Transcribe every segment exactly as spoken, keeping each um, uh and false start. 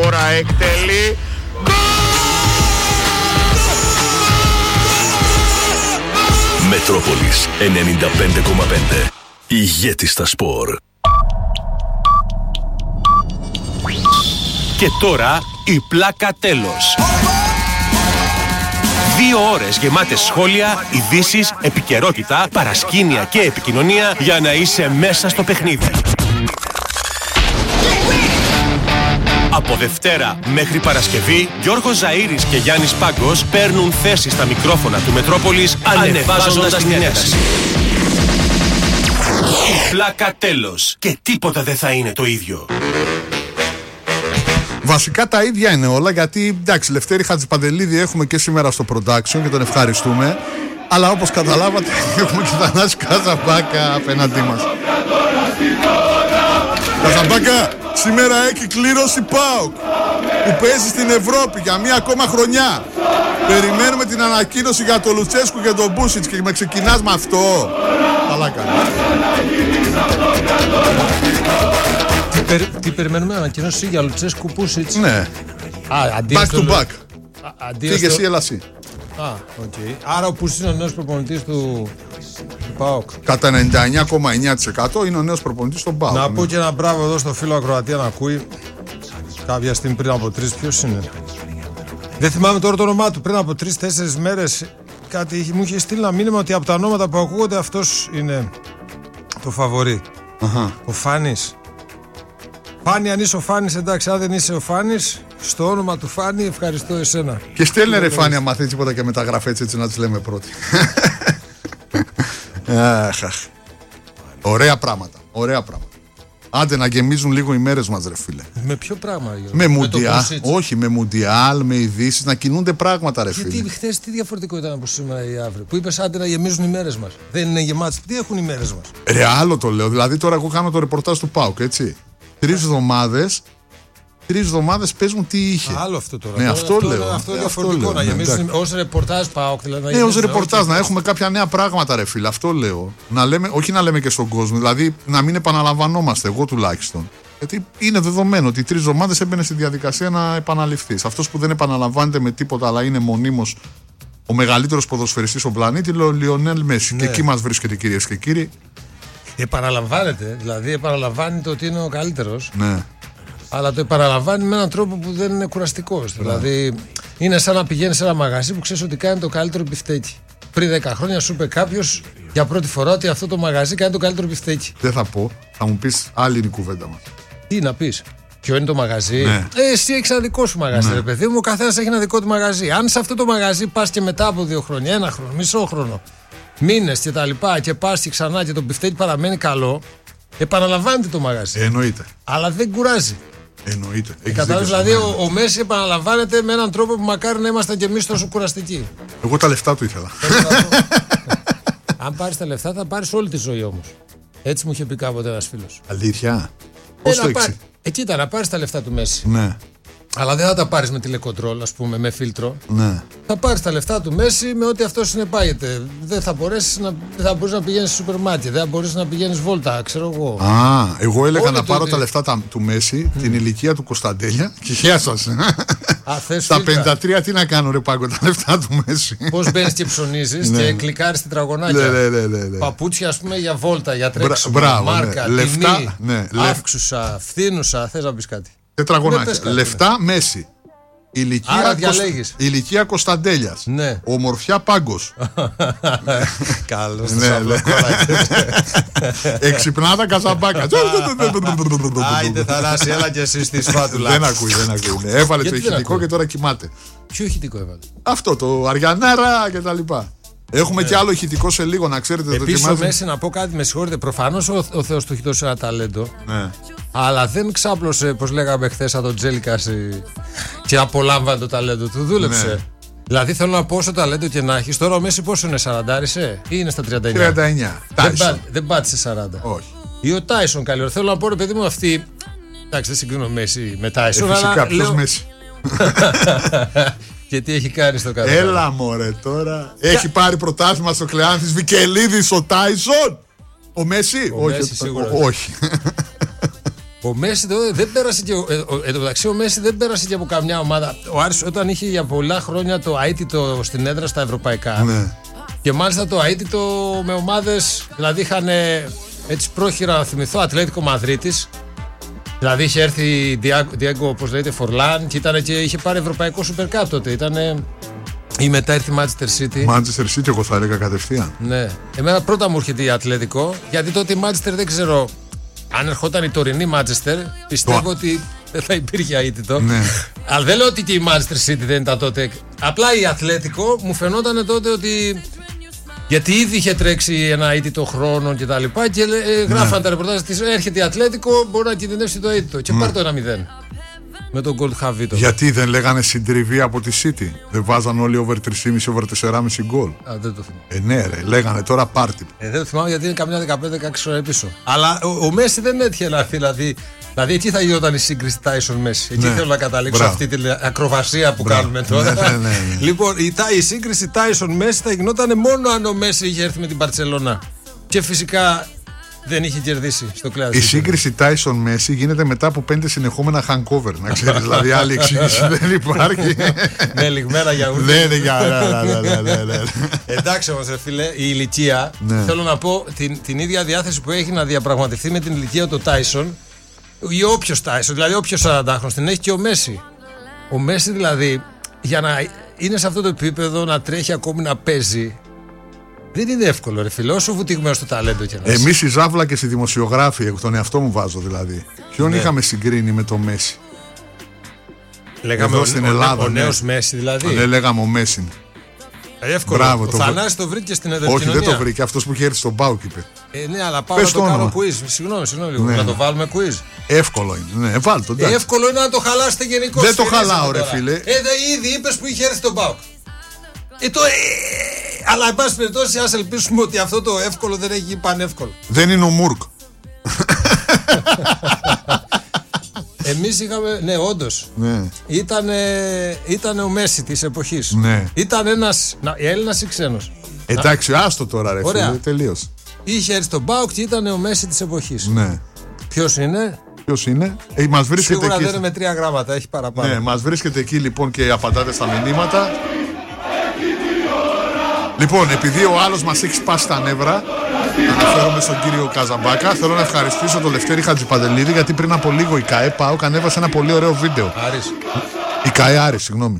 Σπορα εκτελεί. Μετρόπολης ενενήντα πέντε κόμμα πέντε. Ηγέτη στα σπορ. Και τώρα η πλάκα τέλος. Δύο ώρες γεμάτες σχόλια, ειδήσεις, επικαιρότητα, παρασκήνια και επικοινωνία για να είσαι μέσα στο παιχνίδι. Από Δευτέρα μέχρι Παρασκευή, Γιώργος Ζαΐρης και Γιάννης Πάγκος παίρνουν θέση στα μικρόφωνα του Μετρόπολης ανεβάζοντας την ένταση. Η πλάκα τέλος. Και τίποτα δεν θα είναι το ίδιο. Βασικά τα ίδια είναι όλα, γιατί εντάξει, Λευτέρη Χατζηπαντελίδη έχουμε και σήμερα στο production και τον ευχαριστούμε. Αλλά όπως καταλάβατε, έχουμε και τον Θανάση Καζαμπάκα απέναντί μας. Καζαμπάκα, σήμερα έχει κλήρωση ΠΑΟΚ που παίζει στην Ευρώπη για μία ακόμα χρονιά. Περιμένουμε την ανακοίνωση για τον Λουτσέσκου και τον Μπούσιτς και με ξεκινάς με αυτό. Καλά καλά. Τι, περι, τι περιμένουμε, ανακοίνωση για Λουτσέσκου Μπούσιτς? Ναι. Α, back to back. Φύγε στο... εσύ, έλα εσύ. Α, οκ. Okay. Άρα ο Μπούσιτς είναι ο νέος προπονητής του, του ΠΑΟΚ. Κατά ενενήντα εννιά κόμμα εννιά τοις εκατό είναι ο νέος προπονητής του ΠΑΟΚ. Να ναι. πω και ένα μπράβο εδώ στο φίλο Ακροατία να ακούει. Κάποια στιγμή πριν από τρεις, ποιος είναι? Δεν θυμάμαι τώρα το όνομά του. Πριν από τρεις-τέσσερις μέρες κάτι μου είχε στείλει ένα μήνυμα ότι από τα ονόματα που ακούγονται αυτός είναι το φαβορί. Uh-huh. Ο Φάνης. Φάνη, αν είσαι ο Φάνης, εντάξει. Αν δεν είσαι ο Φάνης, στο όνομα του Φάνη ευχαριστώ εσένα. Και στέλνε ρε Φάνη, άμα θέλει τίποτα και μεταγραφές έτσι να τις λέμε πρώτοι. Ωραία πράγματα. Ωραία πράγματα. Άντε να γεμίζουν λίγο οι μέρες μας, ρε φίλε. Με ποιο πράγμα, Γιώργο? Με μουντιάλ. Όχι, με μουντιάλ, με ειδήσεις, να κινούνται πράγματα, ρε φίλε. Γιατί χθες τι διαφορετικό ήταν από σήμερα ή αύριο? Που είπες άντε να γεμίζουν οι μέρες μας. Δεν είναι γεμάτες. Τι έχουν οι μέρες μας? Ρε, άλλο το λέω. Δηλαδή τώρα εγώ κάνω το ρεπορτάζ του ΠΑΟΚ, έτσι. Τρεις εβδομάδες. Τρεις εβδομάδες παίζουν τι είχε. Άλλο αυτό τώρα. Ναι, τώρα αυτό, αυτό λέω. Είναι, αυτό είναι αυτό διαφορετικό. λέω, Να γεμίσουν ναι, ως ρεπορτάζ ΠΑΟΚ. Δηλαδή, ναι, ως ρεπορτάζ, να έχουμε κάποια νέα πράγματα, ρε φίλε. Αυτό λέω. Να λέμε, όχι να λέμε και στον κόσμο. Δηλαδή να μην επαναλαμβανόμαστε, εγώ τουλάχιστον. Γιατί είναι δεδομένο ότι τρεις εβδομάδες έμπαινε στη διαδικασία να επαναληφθεί. Αυτός που δεν επαναλαμβάνεται με τίποτα, αλλά είναι μονίμως ο μεγαλύτερος ποδοσφαιριστής στον πλανήτη, λέει ο Λιονέλ Μέση. Ναι. Και εκεί μας βρίσκεται, κυρίες και κύριοι. Επαναλαμβάνεται. Δηλαδή επαναλαμβάνεται ότι είναι ο καλύτερος. Ναι. Αλλά το επαναλαμβάνει με έναν τρόπο που δεν είναι κουραστικός. Yeah. Δηλαδή, είναι σαν να πηγαίνει σε ένα μαγαζί που ξέρει ότι κάνει το καλύτερο μπιφτέκι. Πριν δέκα χρόνια σου είπε κάποιος για πρώτη φορά ότι αυτό το μαγαζί κάνει το καλύτερο μπιφτέκι. Δεν θα πω, θα μου πεις άλλη είναι η κουβέντα μας. Τι να πεις? Ποιο είναι το μαγαζί? Ναι. Ε, εσύ έχεις ένα δικό σου μαγαζί, ναι. ρε παιδί μου. Ο καθένας έχει ένα δικό του μαγαζί. Αν σε αυτό το μαγαζί πας και μετά από δύο χρόνια, ένα χρόνο, μισό χρόνο, μήνες και τα λοιπά, και πας και ξανά και το μπιφτέκι παραμένει καλό, επαναλαμβάνεται το μαγαζί. Εννοείται. Αλλά δεν κουράζει. Εννοείται. Κατάλαβες, δηλαδή ο, ο Μέση επαναλαμβάνεται με έναν τρόπο που μακάρι να ήμασταν κι εμείς τόσο κουραστικοί. Εγώ τα λεφτά του ήθελα. Αν πάρεις τα λεφτά θα πάρεις όλη τη ζωή όμως. Έτσι μου είχε πει κάποτε ένας φίλος. Αλήθεια? Πώς το έξι? Εκεί ήταν να πάρεις τα λεφτά του Μέση. Ναι. Αλλά δεν θα τα πάρεις με τηλεκοντρόλ, ας πούμε, με φίλτρο. Ναι. Θα πάρεις τα λεφτά του Μέση με ό,τι αυτό συνεπάγεται. Δεν θα μπορέσεις να, δεν θα μπορείς να πηγαίνεις στο σούπερ μάρκετ, δεν θα μπορείς να πηγαίνεις βόλτα, ξέρω εγώ. Α, εγώ έλεγα Όλη να το πάρω δι... τα λεφτά τα, του Μέση, mm. την ηλικία του Κωνσταντέλια και γεια σας. Α, θες τα φίλτρα. πενήντα τρία τι να κάνω, ρε Πάγκο, τα λεφτά του Μέση. Πώς μπαίνεις και ψωνίζεις και κλικάρεις την τραγωνάκια. Ναι, ναι, ναι, ναι. Παπούτσια, ας πούμε, για βόλτα, για τρέξιμο, Μπράβο, μάρκα, ναι. τιμή, Λεφτά, ναι. αύξουσα, φθήνουσα, θες να πεις κάτι? Τετραγωνάκια. Λεφτά Μέση. Ηλικία, Άρα Κωσ... ηλικία Κωνσταντέλιας. Ναι. Ομορφιά Πάγκος. Καλώς. Ναι, ναι. Εξυπνάδα Καζαμπάκα. Άιντε Θανάση, έλα και εσύ στη σπάτουλα. Δεν ακούει, δεν ακούει. Έβαλε το ηχητικό και τώρα κοιμάται. Ποιο ηχητικό έβαλε? Αυτό, το Αριανάρα και τα λοιπά. Έχουμε και άλλο ηχητικό σε λίγο, να ξέρετε. Επίσης ο Μέση, να πω κάτι, με συγχωρείτε. Προφανώς ο, ο Θεός του έχει δώσει ένα ταλέντο. Ναι. Αλλά δεν ξάπλωσε, πως λέγαμε χθες, σαν τον Τζέλικα και απολάμβανε το ταλέντο του. Δούλεψε. Ναι. Δηλαδή θέλω να πω, όσο ταλέντο και να έχεις. Τώρα ο Μέση πόσο είναι, σαραντάρισε ή είναι στα τριάντα εννιά? τριάντα εννιά. Δεν, πά, δεν πάτησε σαράντα. Όχι. Ή ο Τάισον καλή ώρα. Θέλω να πω, ρε παιδί μου, αυτή. Εντάξει, δεν συγκρίνω Μέση με Τάισον. Ε, φυσικά, ποιος λέω... Μέση. Και τι έχει κάνει στο κάτω. Έλα μωρέ τώρα. Έχει πάρει πρωτάθλημα στο Κλεάνθης Βικελίδης ο Τάισον. Ο Μέση? Ο όχι. Μέση, σίγουρα. όχι. Ο Μέση δεν πέρασε και. Εν τω μεταξύ, ο Μέση δεν πέρασε και από καμιά ομάδα. Ο Άρης όταν είχε για πολλά χρόνια το αίτητο στην έδρα στα ευρωπαϊκά. Ναι. Και μάλιστα το αίτητο με ομάδες. Δηλαδή είχαν έτσι πρόχειρα να θυμηθώ Ατλέτικο Μαδρίτης. Δηλαδή είχε έρθει Διέγκο, όπως λέγεται, Φορλάν και, ήταν και είχε πάρει ευρωπαϊκό Super Cup τότε. Ήτανε. Ή μετά έρθει η Manchester City. Manchester City, εγώ θα έλεγα κατευθείαν. Ναι. Εμένα πρώτα μου έρχεται η Ατλέτικο, γιατί τότε η Manchester δεν ξέρω. Αν ερχόταν η τωρινή Manchester, πιστεύω το... ότι δεν θα υπήρχε αίτητο. Ναι. Αλλά δεν λέω ότι και η Manchester City δεν ήταν τότε. Απλά η Ατλέτικο μου φαινόταν τότε ότι. Γιατί ήδη είχε τρέξει ένα αίτητο χρόνο και τα λοιπά και ε, γράφαν ναι. τα ρεπορτάζ της. Έρχεται η Ατλέτικο, μπορεί να κινδυνεύσει το αίτητο. Και ναι. πάρει το ένα μηδέν. Με τον Gold Χαβίτο. Γιατί δεν λέγανε συντριβή από τη City. Δεν βάζαν όλοι over τρία κόμμα πέντε over τέσσερα κόμμα πέντε γκολ. Α, δεν το θυμάμαι. Ε, ναι, ρε, λέγανε τώρα πάρτι. Ε, δεν το θυμάμαι γιατί είναι καμιά δεκαπέντε δεκαέξι ώρα πίσω. Αλλά ο, ο Μέση δεν έτυχε να έρθει. Δηλαδή, δηλαδή εκεί θα γινόταν η σύγκριση Tyson Μέση. Εκεί ναι. θέλω να καταλήξω Μπράβο. αυτή την ακροβασία που Μπράβο. κάνουμε τώρα. Ναι, ναι, ναι, ναι. Λοιπόν, η, η σύγκριση Tyson Μέση θα γινόταν μόνο αν ο Μέση είχε έρθει με την Μπαρτσελόνα. Και φυσικά. Δεν είχε κερδίσει στο κλάδο. Η σύγκριση Tyson Μέση γίνεται μετά από πέντε συνεχόμενα hangover. Να ξέρεις, δηλαδή άλλη εξήγηση δεν υπάρχει. Ναι, λιγμένα γιαούρτι. Δεν είναι για. Εντάξει όμως, ρε φίλε, η ηλικία. Θέλω να πω την ίδια διάθεση που έχει να διαπραγματευτεί με την ηλικία του Tyson ή όποιος Tyson, δηλαδή όποιος σαραντάχρονος την έχει και ο Μέση. Ο Μέση δηλαδή για να είναι σε αυτό το επίπεδο να τρέχει ακόμη να παίζει. Δεν είναι εύκολο, ρε φίλε, όσο βουτυγμένο στο ταλέντο και να είσαι. Εμείς οι ζάβλακες οι δημοσιογράφοι, τον εαυτό μου βάζω δηλαδή. Ποιον ναι. είχαμε συγκρίνει με το Μέση. Λέγαμε ο, στην Ελλάδα, ο, ο νέος ναι. Μέση δηλαδή. Ναι, λέγαμε ο Μέση. Εύκολο. Μπράβο, ο το Θανάσης το βρήκε στην εδερκοινωνία. Όχι, δεν το βρήκε, αυτός που είχε έρθει στον Πάουκ είπε. Ε, ναι, αλλά πάω Πες να το, το κάνω quiz. Συγγνώμη, συγγνώμη λίγο. Ναι. Να το βάλουμε quiz. Εύκολο είναι. Ναι, βάλ το, ε, εύκολο είναι να το χαλάσετε γενικώς. Δεν το χαλάω, ρε φίλε. Ε, ήδη είπες που είχε έρθει στον Πάουκ. Ε, το, ε, αλλά εν πάση περιπτώσει ας ελπίσουμε ότι αυτό το εύκολο δεν έχει γίνει πανεύκολο. Δεν είναι ο Μουρκ. Εμείς είχαμε, ναι όντως, ναι. Ήταν, ήταν ο Μέση της εποχής. Ναι. Ήταν ένας να, Έλληνας ή ξένος. Εντάξει, να... άστο τώρα ρε Ωραία. φίλε, τελείως. Είχε έρθει στον ΠΑΟΚ και ήταν ο Μέση της εποχής. Ναι. Ποιος είναι? Ποιος είναι? Ε, μας βρίσκεται Σίγουρα εκεί... δεν είναι με τρία γράμματα, έχει παραπάνω. Ναι, μας βρίσκεται εκεί λοιπόν και απαντάτε στα μηνύματα. Λοιπόν, επειδή ο άλλος μας έχει σπάσει τα νεύρα, αναφέρομαι στον κύριο Καζαμπάκα, θέλω να ευχαριστήσω τον Λευτέρη Χατζηπαντελίδη γιατί πριν από λίγο η ΚΑΕ ΠΑΟΚ ανέβασε ένα πολύ ωραίο βίντεο. Άρης. Η ΚΑΕ Άρης, συγγνώμη.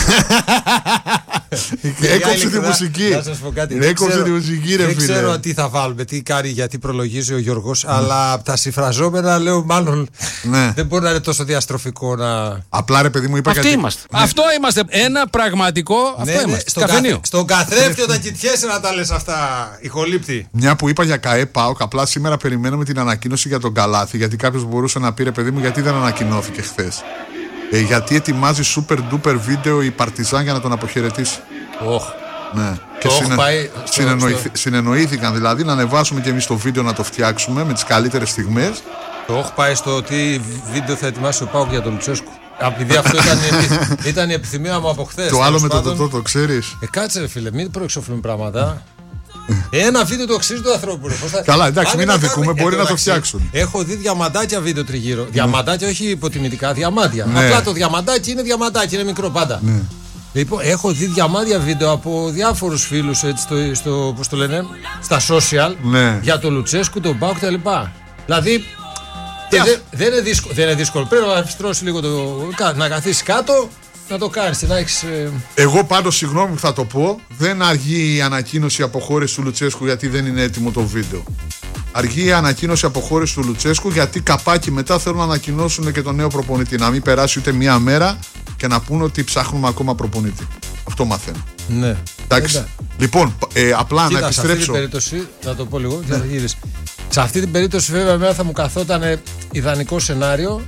Έκοψε τη μουσική. Να σας πω κάτι. Έκοψε τη μουσική, ρε φίλε. Δεν ξέρω τι θα βάλουμε, τι κάνει, γιατί προλογίζει ο Γιώργος, αλλά από τα συμφραζόμενα λέω μάλλον δεν μπορεί να είναι τόσο διαστροφικό να. Απλά ρε παιδί μου είπα κάτι. Αυτό είμαστε. Ένα πραγματικό. Αυτό είμαστε. Καφενείο. Στον καθρέφτη όταν κοιτιέσαι να τα λες αυτά, ηχολήπτη. Μια που είπα για ΚΑΕ ΠΑΟΚ, απλά σήμερα περιμένουμε την ανακοίνωση για τον Καλάθι, γιατί κάποιο μπορούσε να πει ρε παιδί μου γιατί δεν ανακοινώθηκε χθες. Ε, γιατί ετοιμάζει super duper βίντεο η Παρτιζάν για να τον αποχαιρετήσει. Oh. Ναι. Και συνε... πάει συνεννοήθη... στο... συνεννοήθηκαν δηλαδή να ανεβάσουμε και εμείς το βίντεο να το φτιάξουμε με τις καλύτερες στιγμές. Το όχι πάει στο τι βίντεο θα ετοιμάσει ο ΠΑΟΚ για τον Λουτσέσκου. Επειδή αυτό ήταν, η... ήταν η επιθυμία μου από χθες. Το άλλο με το τοτό το ξέρεις. Ε, κάτσε ρε φίλε, μην προεξοφλούμε πράγματα. Ένα βίντεο το αξίζει του ανθρώπου. Θα... Καλά, εντάξει, μην αδικούμε, μπορεί να το φτιάξουν. Έχω δει διαμαντάκια βίντεο τριγύρω. Ναι. Διαμαντάκια, όχι υποτιμητικά, διαμάντια. Ναι. Απλά το διαμαντάκι είναι διαμαντάκι, είναι μικρό πάντα. Ναι. Λοιπόν, έχω δει διαμάντια βίντεο από διάφορους φίλους έτσι, στο, στο, πώς το λένε, στα social ναι. για το Λουτσέσκου, τον ΠΑΟΚ κτλ. Δηλαδή δεν, δεν, είναι δύσκολο, δεν είναι δύσκολο. Πρέπει να αφιστρώσει λίγο το. Να καθίσει κάτω. Να το κάνεις, να έχεις... Ε... Εγώ πάντως, συγγνώμη που θα το πω, δεν αργεί η ανακοίνωση αποχώρηση του Λουτσέσκου γιατί δεν είναι έτοιμο το βίντεο. Αργεί η ανακοίνωση αποχώρηση του Λουτσέσκου γιατί καπάκι μετά θέλουν να ανακοινώσουν και τον νέο προπονητή. Να μην περάσει ούτε μία μέρα και να πούνε ότι ψάχνουμε ακόμα προπονητή. Αυτό μαθαίνω. Ναι. Εντάξει. Έντα. Λοιπόν, ε, απλά Κοίτα, να επιστρέψω. Σε αυτή την περίπτωση, να το πω λίγο, ναι. Σε αυτή την περίπτωση, βέβαια, εμένα θα μου καθόταν ιδανικό σενάριο.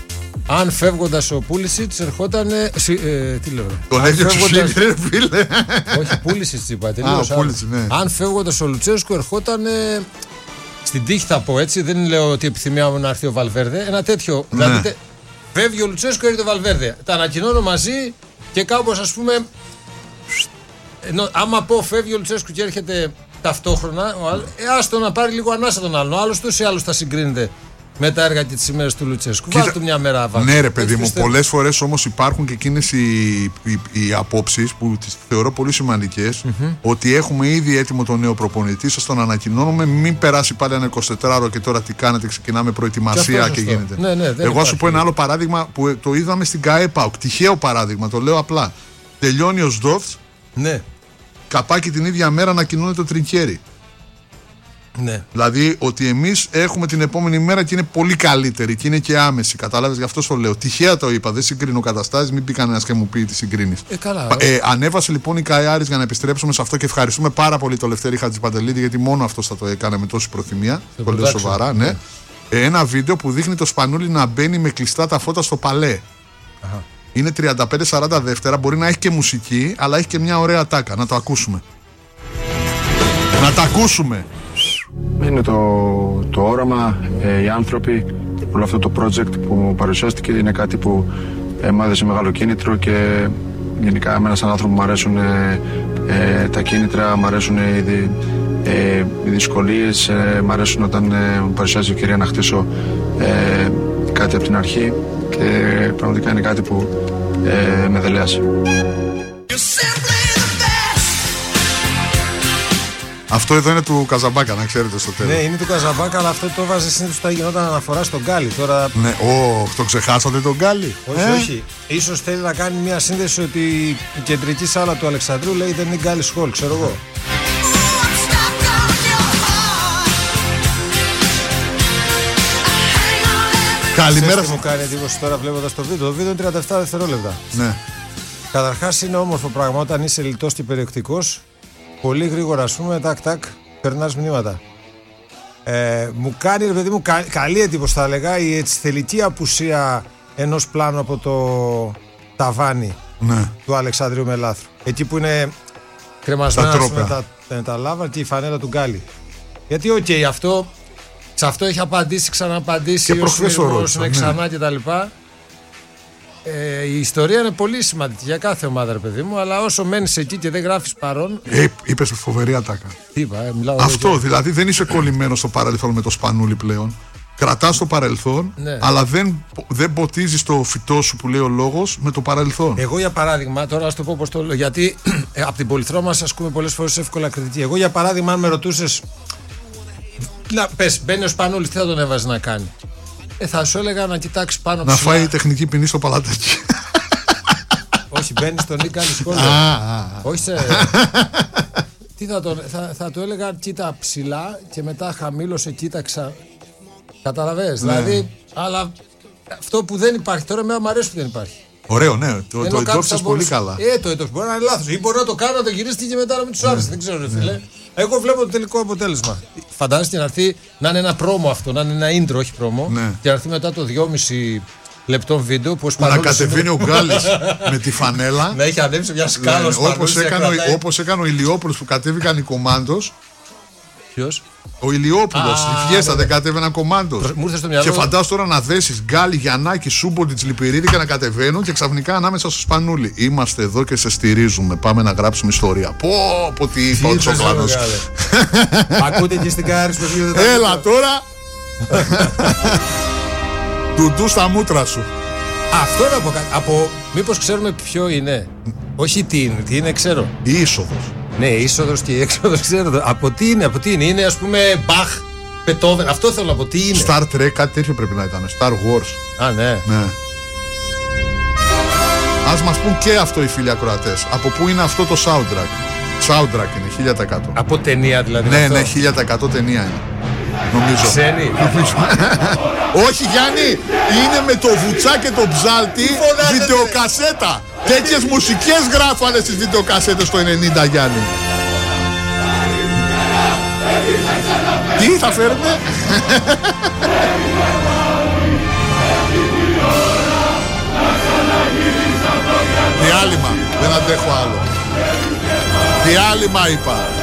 Αν φεύγοντας ο Πούλησιτς ερχόταν. Ε, τι λέω, ρε. Τον έδιωξε φεύγοντας... ρε φίλε. Όχι, Πούλησιτς είπα. Τελείως. Ναι. Αν φεύγοντας ο Λουτσέσκου ερχόταν. Ε, στην τύχη θα πω έτσι, δεν λέω ότι επιθυμία μου να έρθει ο Βαλβέρδε. Ένα τέτοιο. Ναι. Δηλαδή, τε, φεύγει ο Λουτσέσκου, έρχεται ο Βαλβέρδε. Τα ανακοινώνω μαζί και κάπως ας πούμε. Ενώ, άμα πω φεύγει ο Λουτσέσκου και έρχεται ταυτόχρονα, ε, άστο να πάρει λίγο ανάσα τον άλλον. Ο άλλος τόσο ή άλλος θα συγκρίνεται με τα έργα και τις σημαίες του Λουτσέσκου. Κοίτα, Βάλτε μια μέρα βάζω. Ναι, ρε παιδί μου, πολλές φορές όμως υπάρχουν και εκείνες οι, οι, οι απόψεις που τις θεωρώ πολύ σημαντικές, mm-hmm. ότι έχουμε ήδη έτοιμο τον νέο προπονητή, σας τον ανακοινώνουμε, μην περάσει πάλι ένα εικοσιτετράωρο και τώρα τι κάνετε, ξεκινάμε προετοιμασία και, και γίνεται. Ναι, ναι, Εγώ θα σου πω ένα άλλο παράδειγμα που το είδαμε στην ΚΑΕΠΑΟΚ. Τυχαίο παράδειγμα, το λέω απλά. Τελειώνει ο Σδόφτς, ναι. καπάκι την ίδια μέρα ανακοινώνεται το Τρινκέρι. Ναι. Δηλαδή ότι εμείς έχουμε την επόμενη μέρα και είναι πολύ καλύτερη και είναι και άμεση. Κατάλαβες, γι' αυτό το λέω. Τυχαία το είπα, δεν συγκρίνω καταστάσεις, μην πει κανένας και μου πει τι συγκρίνεις. Ε, καλά. Ε, ανέβασε λοιπόν η ΚΑΕΑΡΙΣ για να επιστρέψουμε σε αυτό και ευχαριστούμε πάρα πολύ τον Λευτέρη Χατζηπαντελίδη γιατί μόνο αυτό θα το έκανε με τόση προθυμία. Το, το λέω σοβαρά, ναι. ναι. Ε, ένα βίντεο που δείχνει το Σπανούλι να μπαίνει με κλειστά τα φώτα στο παλέ. Αχα. Είναι τριάντα πέντε σαράντα δεύτερα, μπορεί να έχει και μουσική, αλλά έχει και μια ωραία τάκα. Να το ακούσουμε. Να τα ακούσουμε. Είναι το, το όραμα, ε, οι άνθρωποι, όλο αυτό το project που παρουσιάστηκε είναι κάτι που ε, μου έδωσε μεγάλο κίνητρο και γενικά εμένα σαν άνθρωπο μου αρέσουν ε, ε, τα κίνητρα, μου αρέσουν οι, δι, ε, οι δυσκολίες, ε, μου αρέσουν όταν ε, μου παρουσιάζει η ευκαιρία να χτίσω ε, κάτι από την αρχή και πραγματικά είναι κάτι που ε, με δελέασε. Αυτό εδώ είναι του Καζαμπάκα, να ξέρετε στο τέλος. Ναι, είναι του Καζαμπάκα, αλλά αυτό το βάζει συνήθως όταν γινόταν αναφορά στον Γκάλι. Τώρα... Ναι, ο, το ξεχάσατε τον Γκάλι. Όχι, ε? όχι. Ίσως θέλει να κάνει μια σύνδεση ότι η κεντρική σάλα του Αλεξανδρού λέει δεν είναι Γκάλι Σχόλ, ξέρω εγώ. Καλημέρα. Τι μου κάνει εντύπωση τώρα βλέποντας το βίντεο. Το βίντεο είναι τριάντα επτά δευτερόλεπτα. Ναι. Καταρχάς είναι όμορφο πράγμα όταν είσαι λιτός και περιεκτικός. Πολύ γρήγορα, ας πούμε, τάκ τάκ, περνάς μηνύματα. Ε, μου κάνει, ρε παιδί μου, κα, καλή εντύπωση θα έλεγα η έτσι θελική απουσία ενός πλάνου από το ταβάνι ναι. του Αλεξάνδριου Μελάθρου. Εκεί που είναι κρεμασμένα με τα, με τα λάβα και η φανέλα του Γκάλι. Γιατί, οκ, okay, αυτό, σε αυτό έχει απαντήσει, ξαναπαντήσει, ο Σμύρνος είναι ξανά κτλ. Ε, η ιστορία είναι πολύ σημαντική για κάθε ομάδα, ρε παιδί μου, αλλά όσο μένεις εκεί και δεν γράφεις παρόν. Ε, είπες φοβερή ατάκα. Τι είπα, ε, μιλάω αυτό εδώ. Δηλαδή δεν είσαι κολλημένος στο παρελθόν με το Σπανούλι πλέον. Κρατάς το παρελθόν, ναι. αλλά δεν, δεν ποτίζεις το φυτό σου που λέει ο λόγος με το παρελθόν. Εγώ για παράδειγμα, τώρα ας το πω πώς το λέω, γιατί ε, από την πολυθρόνα μας ασκούμε πολλές φορές εύκολα κριτική. Εγώ για παράδειγμα, αν με ρωτούσες, να πες, μπαίνει ο Σπανούλης, τι θα τον έβαζε να κάνει. Ε, θα σου έλεγα να κοιτάξει πάνω να ψηλά. Φάει τεχνική ποινή στο παλατάκι. Όχι, μπαίνει στον Νίκα σχόλιο. Όχι σε... Τι θα, τον, θα, θα του έλεγα κοίτα ψηλά και μετά χαμήλωσε, κοίταξα. Καταλαβες, ναι. Δηλαδή, αλλά αυτό που δεν υπάρχει τώρα, εμένα μου αρέσει που δεν υπάρχει. Ωραίο, ναι, το, το εντόπισες πολύ καλά. Ε, το εντόπισες, μπορεί να είναι λάθος. Ή μπορεί να το κάνω, να το γυρίσει και μετά να μην τους άρεσε. Δεν ξέρω, ρε φίλε. Εγώ βλέπω το τελικό αποτέλεσμα. Φαντάζεστε να έρθει να είναι ένα πρόμο αυτό, να είναι ένα intro, όχι πρόμο. Ναι. Και να έρθει μετά το δυόμιση λεπτό βίντεο που να κατεβαίνει ο Γκάλης με τη φανέλα. Να έχει ανέβει μια σκάλα ναι, όπως, έκανε, όπως έκανε ο Ηλιόπουλος που κατέβηκαν οι κομμάντος. Ποιος? Ο Ηλιόπουλος, η Φιέστα δεν κατέβαιναν κομμάντος. Και φαντάσου τώρα να δέσεις Γκάλι, Γιαννάκη, Σούμποντιτς, Λιπηρίδη και να κατεβαίνουν και ξαφνικά ανάμεσα στο Σπανούλι. Είμαστε εδώ και σε στηρίζουμε. Πάμε να γράψουμε ιστορία. Πω, πω τι είπα ο Τσοκλάνος. Ακούτε και στην ΚΑΕΑΡΙΣ που έλα τώρα. Τουντού στα μούτρα σου. Αυτό να πω κάτι. Από μήπως ξέρουμε ποιο είναι. Όχι τι είναι, τι είναι ξέρω. Η είσοδος. Ναι, η είσοδος και η έξοδος ξέρω. Από τι είναι, από τι είναι. Είναι ας πούμε Μπαχ, Πετόβεν. Αυτό θέλω να πω. Τι είναι. Star Trek, κάτι τέτοιο πρέπει να ήταν. Star Wars. Α, ναι. Ναι. Ας μας πούν και αυτό οι φίλοι ακροατές. Από πού είναι αυτό το soundtrack. Soundtrack είναι χίλια τοις εκατό. Από ταινία δηλαδή. Ναι, αυτό. Ναι, χίλια τοις εκατό ταινία είναι. Νομίζω. Ξένη. Όχι Γιάννη, είναι με το βουτσά και το ψάλτη βιντεοκασέτα. Τέτοιες μουσικές γράφανε στις βιντεοκασέτες το ενενήντα Γιάννη. Τι θα φέρνε? Διάλειμμα, δεν αντέχω άλλο. Διάλειμμα είπα.